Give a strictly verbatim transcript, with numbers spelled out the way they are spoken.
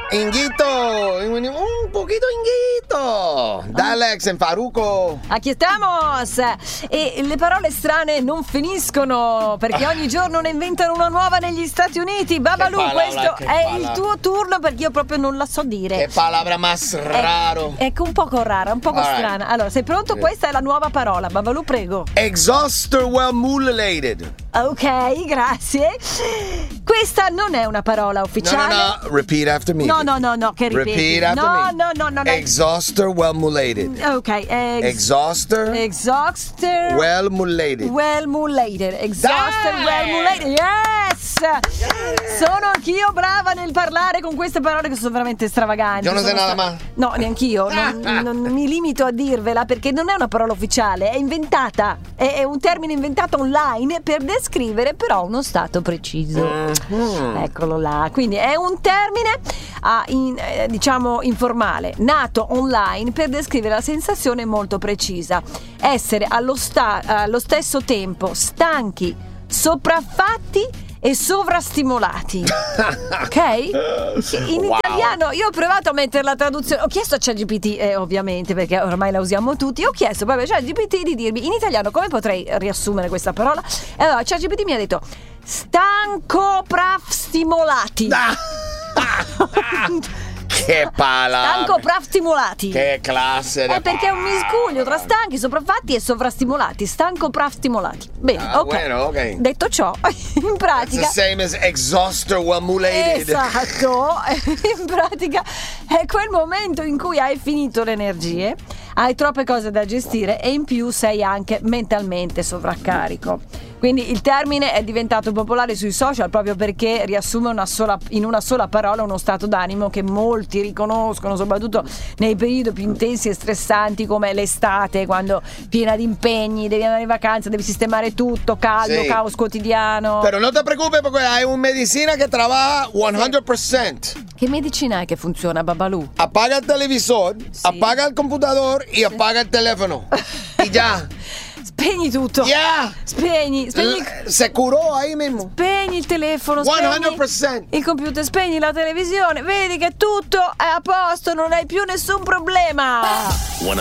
Inghito, un poquito inghito. Da Alex en Faruco. Aquí estamos. E le parole strane non finiscono, perché ogni giorno ne inventano una nuova negli Stati Uniti. Babalu, palabra, questo che è palabra. il tuo turno, perché io proprio non la so dire. Che palabra más raro. È, ecco, un poco rara, un poco All right. strana. Allora, sei pronto? Questa è la nuova parola. Babalu, prego. Exhauster well mutilated. Ok, grazie. Questa non è una parola No, ufficiale. no, no. Repeat after me. No, no, no, no, che ripeti. Repeat after no, me. no, no, no, no. Exhauster well mutilated. Ok, ex- Exhauster Exhauster well mutilated. well mutilated. Exhauster Dai! well mutilated. Yes! Sono anch'io brava nel parlare con queste parole che sono veramente stravaganti. Io non Sono sé nada stra- más. No, neanch'io. Non, non mi limito a dirvela, perché non è una parola ufficiale, è inventata. È, è un termine inventato online per descrivere però uno stato preciso. Mm. Eccolo là. Quindi è un termine ah, in, eh, diciamo informale, nato online per descrivere la sensazione molto precisa. Essere allo, sta- allo stesso tempo stanchi, sopraffatti e sovrastimolati. Ok? In Wow. italiano io ho provato a mettere la traduzione. Ho chiesto a ChatGPT, eh, ovviamente, perché ormai la usiamo tutti. Ho chiesto proprio a ChatGPT di dirmi in italiano come potrei riassumere questa parola. E allora ChatGPT mi ha detto stancoprafstimolati. Che palabra. Stancoprafstimolati. Che classe. È perché è un miscuglio tra stanchi, sopraffatti e sovrastimolati. Stancoprafstimolati. Bene, Ah, ok. bueno, ok. Detto ciò, in It's the pratica same as exhauster well mutilated. Esatto. In pratica è quel momento in cui hai finito le energie, hai troppe cose da gestire e in più sei anche mentalmente sovraccarico. Quindi il termine è diventato popolare sui social proprio perché riassume una sola, in una sola parola uno stato d'animo che molti riconoscono, soprattutto nei periodi più intensi e stressanti come l'estate, quando piena di impegni, devi andare in vacanza, devi sistemare tutto, caldo, Sì. caos quotidiano. Pero no te preocupes porque hay una medicina que trabaja cien por ciento. Che medicina è che funziona, Babalu? Apaga el televisor, apaga el computador y apaga el teléfono. Y ya. Spegni tutto. Ya. Spegni, spegni, L- Se curó ahí mismo. spegni il telefono, spegni cento per cento. il computer, spegni la televisione, vedi che tutto è a posto, non hai più nessun problema.